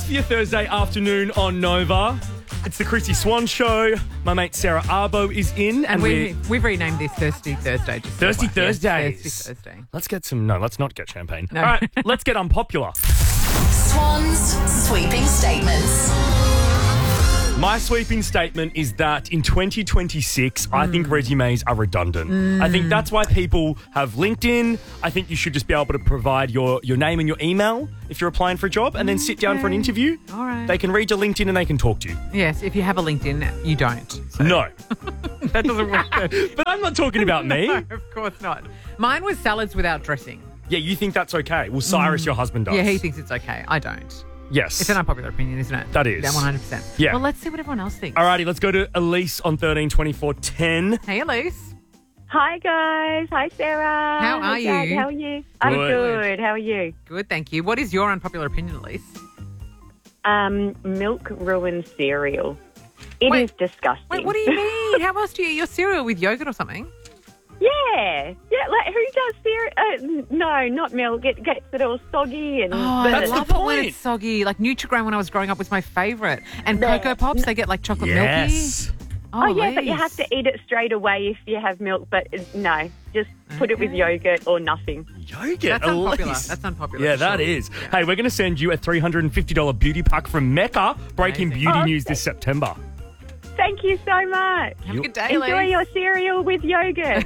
for your Thursday afternoon on Nova. It's the Chrissy Swan Show. My mate Sarah Arbo is in. And we've renamed this Thirsty Thursday. Thirsty Thursdays. Yes, Thirsty Thursday. Let's not get champagne. No. All right, let's get unpopular. Swan's sweeping statements. My sweeping statement is that in 2026, I think resumes are redundant. I think that's why people have LinkedIn. I think you should just be able to provide your name and your email if you're applying for a job and then sit down for an interview. All right. They can read your LinkedIn and they can talk to you. Yes, if you have a LinkedIn, you don't. So. No. That doesn't work. But I'm not talking about me. No, of course not. Mine was salads without dressing. Yeah, you think that's okay. Well, Cyrus, your husband, does. Yeah, he thinks it's okay. I don't. Yes. It's an unpopular opinion, isn't it? That is. Yeah, 100%. Yeah. Well, let's see what everyone else thinks. Alrighty, let's go to Elise on 132410. Hey, Elise. Hi, guys. Hi, Sarah. How are Hi, Dad. you? How are you? I'm good. How are you? Good, thank you. What is your unpopular opinion, Elise? Milk ruins cereal. It Wait. is disgusting. Wait, what do you mean? How else do you eat your cereal, with yogurt or something? Yeah. Like, who does cereal? No, not milk. It gets it all soggy and... Oh, I That's love the it when point. it's soggy. Like Nutri-Grain when I was growing up was my favourite. And Cocoa Pops, they get like chocolate Yes. milky. Oh, yeah, but you Elise. have to eat it straight away if you have milk. But no, just put it with yogurt or nothing. Yogurt, That's unpopular. Elise. That's unpopular. Yeah, for that sure. is. Yeah. Hey, we're going to send you a $350 beauty pack from Mecca, breaking Amazing. beauty Oh, news this September. Thank you so much. Have a good day, Enjoy Elise. your cereal with yogurt.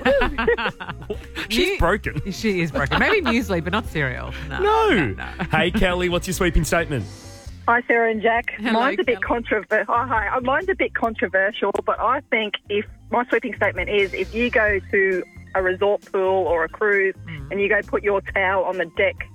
She's You- broken. She is broken. Maybe muesli, but not cereal. No. No. Hey, Kelly, what's your sweeping statement? Hi, Sarah and Jack. Hello, Mine's a bit Kelly. controversial. Hi. Mine's a bit controversial, but I think if my sweeping statement is if you go to a resort pool or a cruise and you go put your towel on the deck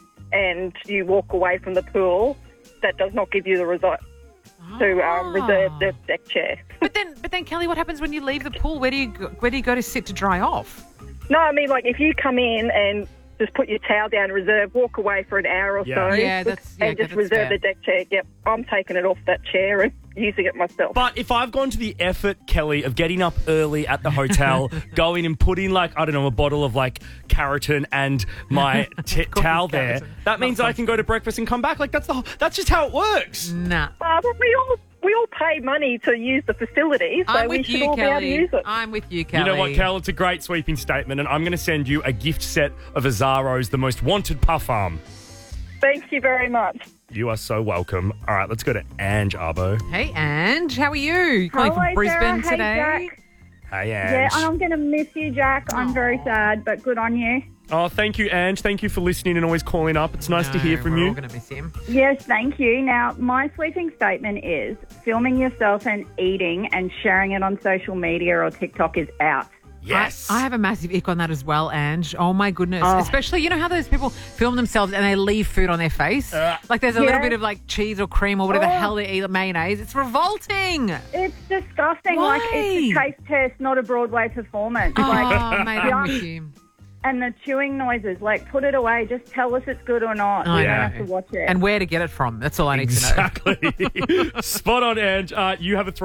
and you walk away from the pool, that does not give you the resort to reserve the deck chair. But then, Kelly, what happens when you leave the pool? Where do you go to sit to dry off? No, I mean, like, if you come in and just put your towel down, walk away for an hour or Yeah. so, Yeah, that's- yeah, and just that's reserve fair. the deck chair. Yep, I'm taking it off that chair and using it myself. But if I've gone to the effort, Kelly, of getting up early at the hotel, going and putting, like, I don't know, a bottle of, like, Carroton and my towel there, Carroton. that means I can go to breakfast and come back. Like, that's just how it works. Nah. But we all pay money to use the facilities, so I'm we with should you, all be able to Kelly. use it. I'm with you, Kelly. You know what, Kel? It's a great sweeping statement, and I'm going to send you a gift set of Azaro's The Most Wanted Parfum. Thank you very much. You are so welcome. All right, let's go to Ange Arbo. Hey, Ange, how are you? Calling Hello, from Brisbane Sarah. today. Hey, Jack. Hey, Yeah, Ange. I'm going to miss you, Jack. I'm very sad, but good on you. Oh, thank you, Ange. Thank you for listening and always calling up. It's nice to hear from we're you. all going to miss him. Yes, thank you. Now, my sweeping statement is filming yourself and eating and sharing it on social media or TikTok is out. Yes. I have a massive ick on that as well, Ange. Oh, my goodness. Oh. Especially, you know how those people film themselves and they leave food on their face? Like there's a little Yeah. bit of like cheese or cream or whatever the hell they eat, mayonnaise. It's revolting. It's disgusting. Why? Like, it's a taste test, not a Broadway performance. Oh, Like, mate, I'm with you. and the chewing noises, like, put it away. Just tell us it's good or not. I We know. don't have to watch it. And where to get it from. That's all I need to know. Exactly. Spot on, Ange. You have a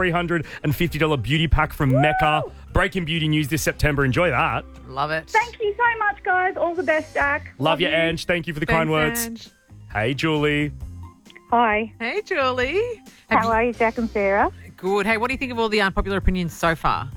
$350 beauty pack from Mecca. Breaking beauty news this September. Enjoy that. Love it. Thank you so much, guys. All the best, Jack. Love you, Ange. Thank you for the kind words. Ange. Hey, Julie. Hi. Hey, Julie. Have How are you, Jack and Sarah? you- Good. Hey, what do you think of all the unpopular opinions so far?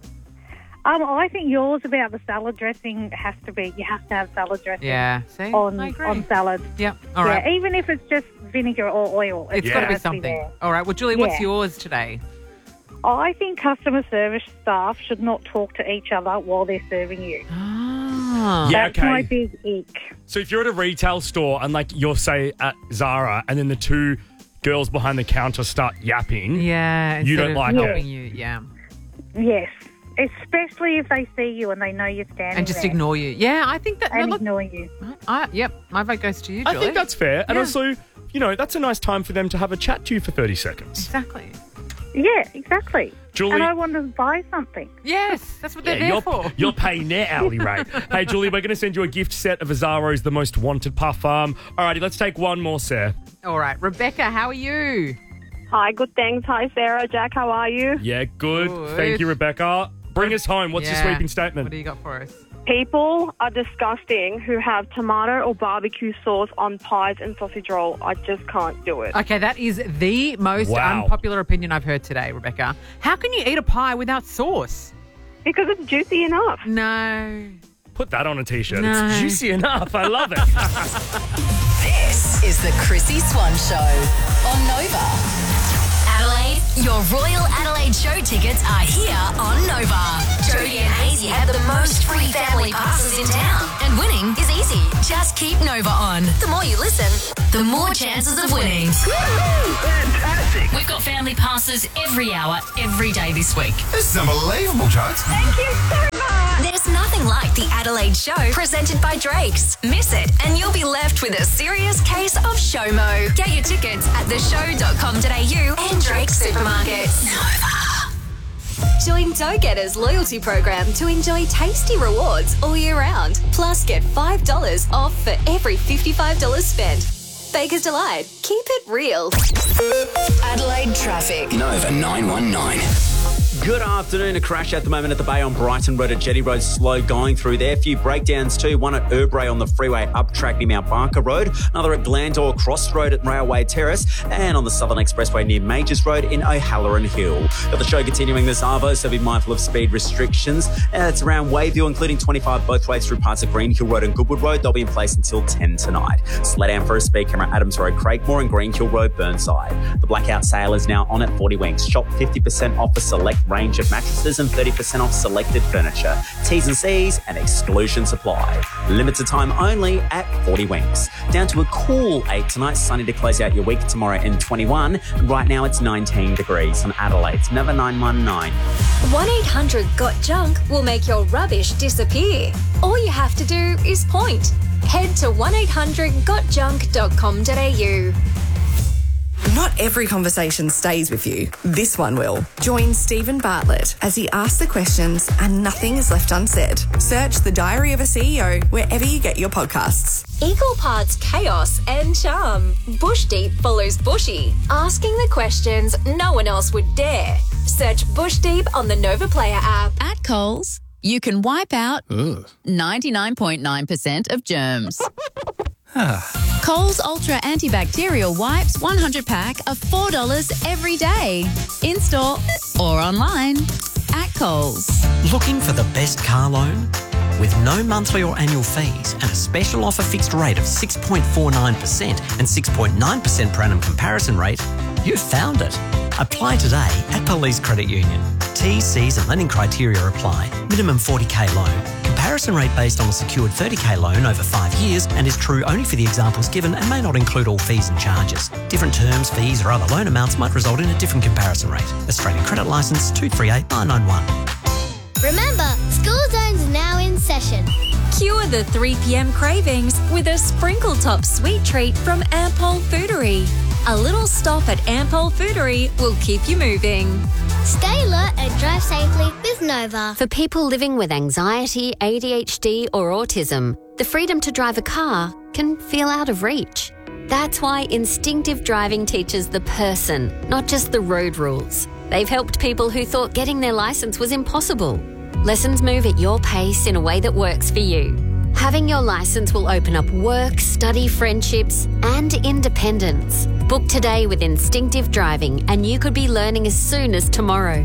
I think yours about the salad dressing has to be, you have to have salad dressing Yeah. See? I on agree. salads. Yep. All right. Yeah, even if it's just vinegar or oil. It's it got to be has something. there. All right. Well, Julie, what's Yeah. yours today? I think customer service staff should not talk to each other while they're serving you. Ah. Yeah, That's my okay. big ick. So if you're at a retail store and, like, you're, say, at Zara and then the two girls behind the counter start yapping, Yeah. You don't instead of like it. helping you. Yeah. Yes, especially if they see you and they know you're standing And just there ignore you. Yeah, I think that. and look, ignore you. yep, my vote goes to you, I Julie. think that's fair. And Yeah. also, you know, that's a nice time for them to have a chat to you for 30 seconds. Exactly. Yeah, exactly. Julie. And I want to buy something. Yes, that's what they're there you're, for. you're paying their hourly rate. Hey, Julie, we're going to send you a gift set of Azaro's The Most Wanted Parfum. Alrighty, let's take one more, Sarah. All right, Rebecca, how are you? Hi, good thanks. Hi, Sarah. Jack, how are you? Yeah, good. Good. Thank you, Rebecca. Bring us home. What's your Yeah. sweeping statement? What do you got for us? People are disgusting who have tomato or barbecue sauce on pies and sausage roll. I just can't do it. Okay, that is the most unpopular opinion I've heard today, Rebecca. How can you eat a pie without sauce? Because it's juicy enough. No. Put that on a T-shirt. No. It's juicy enough. I love it. This is the Chrissy Swan Show on Nova. Adelaide, your Royal Adelaide show tickets are here on Nova. Jodie and Hazy have the most free family passes in town, and winning is easy. Just keep Nova on. The more you listen, the more chances of winning. Fantastic. We've got family passes every hour, every day this week. This is unbelievable, Jodes. Thank you so much. There's nothing like the Adelaide show presented by Drake's. Miss it, and you'll be left with a serious case of showmo. Get your tickets at theshow.com.au and Drake's supermarkets. Nova. Join Dough Getters loyalty program to enjoy tasty rewards all year round. Plus, get $5 off for every $55 spent. Baker's Delight. Keep it real. Adelaide traffic. Nova 919. Good afternoon. A crash at the moment at the Bay on Brighton Road at Jetty Road. Slow going through there. A few breakdowns too. One at Urbray on the freeway up track near Mount Barker Road. Another at Glandore Cross Road at Railway Terrace. And on the Southern Expressway near Majors Road in O'Halloran Hill. Got the show continuing this arvo, so be mindful of speed restrictions. It's around Wayview, including 25 both ways through parts of Green Hill Road and Goodwood Road. They'll be in place until 10 tonight. Slow down for a speed camera at Adams Road, Craigmore and Green Hill Road, Burnside. The blackout sale is now on at 40 Winks. Shop 50% off a select range of mattresses and 30% off selected furniture. T's and C's and exclusions apply. Limited time only at 40 Winks. Down to a cool 8 tonight. Sunny to close out your week. Tomorrow in 21. Right now it's 19 degrees on Adelaide's Nova 919. 1-800-GOT-JUNK will make your rubbish disappear. All you have to do is point. Head to 1800gotjunk.com.au. Not every conversation stays with you. This one will. Join Stephen Bartlett as he asks the questions and nothing is left unsaid. Search The Diary of a CEO wherever you get your podcasts. Equal parts chaos and charm. Bush Deep follows Bushy, asking the questions no one else would dare. Search Bush Deep on the Nova Player app. At Coles, you can wipe out 99.9% of germs. Coles Ultra Antibacterial Wipes 100 pack are $4 every day. In-store or online at Coles. Looking for the best car loan? With no monthly or annual fees and a special offer fixed rate of 6.49% and 6.9% per annum comparison rate, you've found it. Apply today at Police Credit Union. T's, C's and lending criteria apply. Minimum 40k loan. Comparison rate based on a secured 30k loan over 5 years and is true only for the examples given and may not include all fees and charges. Different terms, fees or other loan amounts might result in a different comparison rate. Australian Credit Licence 238991. Remember, school zones are now in session. Cure the 3 p.m. cravings with a sprinkle top sweet treat from Ampol Foodery. A little stop at Ampol Foodery will keep you moving. Stay alert and drive safely with Nova. For people living with anxiety, ADHD or autism, the freedom to drive a car can feel out of reach. That's why Instinctive Driving teaches the person, not just the road rules. They've helped people who thought getting their licence was impossible. Lessons move at your pace in a way that works for you. Having your licence will open up work, study, friendships and independence. Book today with Instinctive Driving and you could be learning as soon as tomorrow.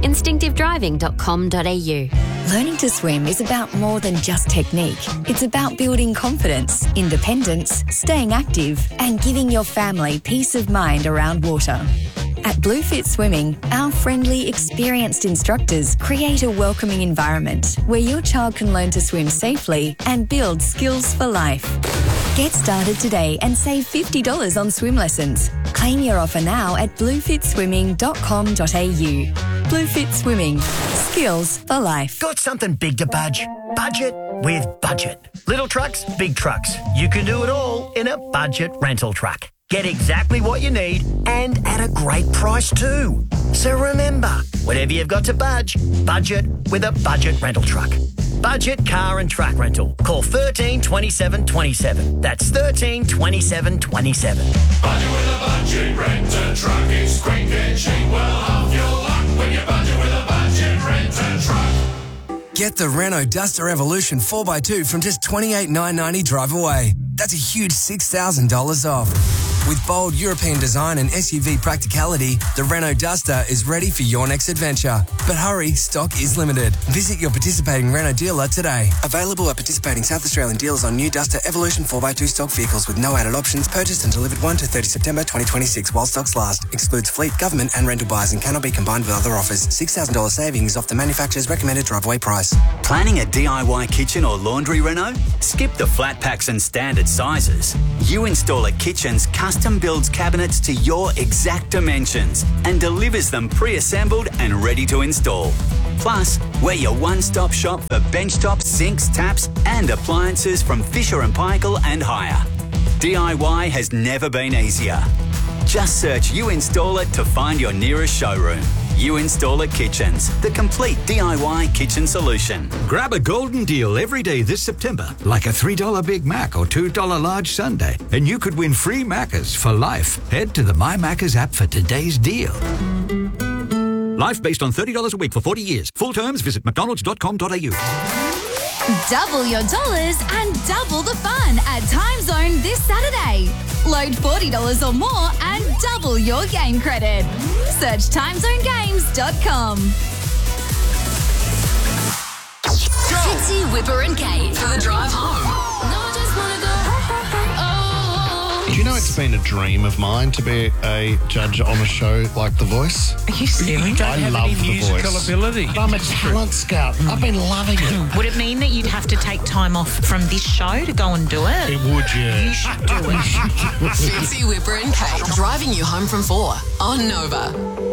instinctivedriving.com.au. Learning to swim is about more than just technique. It's about building confidence, independence, staying active and giving your family peace of mind around water. At Bluefit Swimming, our friendly, experienced instructors create a welcoming environment where your child can learn to swim safely and build skills for life. Get started today and save $50 on swim lessons. Claim your offer now at bluefitswimming.com.au. Bluefit Swimming. Skills for life. Got something big to budge? Budget with Budget. Little trucks, big trucks. You can do it all in a budget rental truck. Get exactly what you need and at a great price too. So remember, whatever you've got to budget with a budget rental truck. Budget car and truck rental. Call 13 27 27. That's 13 27 27. Budget with a budget rent-a truck. It's quick and cheap. Well, half your luck when you budget with a budget rent-a truck. Get the Renault Duster Evolution 4x2 from just $28,990 drive away. That's a huge $6,000 off. With bold European design and SUV practicality, the Renault Duster is ready for your next adventure. But hurry, stock is limited. Visit your participating Renault dealer today. Available at participating South Australian dealers on new Duster Evolution 4x2 stock vehicles with no added options, purchased and delivered 1 to 30 September 2026 while stocks last. Excludes fleet, government and rental buyers and cannot be combined with other offers. $6,000 savings off the manufacturer's recommended drive-away price. Planning a DIY kitchen or laundry reno? Skip the flat packs and standard sizes. U-Installer Kitchens custom builds cabinets to your exact dimensions and delivers them pre-assembled and ready to install. Plus, we're your one-stop shop for benchtops, sinks, taps and appliances from Fisher & Paykel and Hire. DIY has never been easier. Just search U-Installer to find your nearest showroom. U-Installer Kitchens, the complete DIY kitchen solution. Grab a golden deal every day this September, like a $3 Big Mac or $2 large sundae, and you could win free Maccas for life. Head to the My Maccas app for today's deal. Life based on $30 a week for 40 years. Full terms, visit mcdonalds.com.au. Double your dollars and double the fun at Time Zone this Saturday. Load $40 or more and double your game credit. Search timezonegames.com. Fitzy, Whipper and Kate for the drive home. Do you know it's been a dream of mine to be a judge on a show like The Voice? Are you serious? You don't have any musical ability. I'm a talent scout. I've been loving it. Would it mean that you'd have to take time off from this show to go and do it? It would, yeah. You should do it. Fitzy, Whipper and Kate driving you home from 4 on Nova.